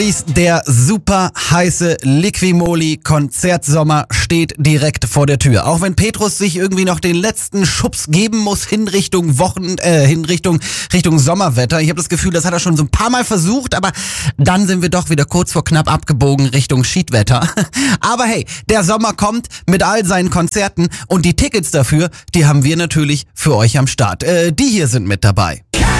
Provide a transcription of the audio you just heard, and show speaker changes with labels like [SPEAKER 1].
[SPEAKER 1] Der super heiße Liquimoli-Konzertsommer steht direkt vor der Tür. Auch wenn Petrus sich irgendwie noch den letzten Schubs geben muss hin Richtung Richtung Sommerwetter. Ich habe das Gefühl, das hat er schon so ein paar Mal versucht, aber dann sind wir doch wieder kurz vor knapp abgebogen Richtung Schiedwetter. Aber hey, der Sommer kommt mit all seinen Konzerten und die Tickets dafür, die haben wir natürlich für euch am Start. Die hier sind mit dabei.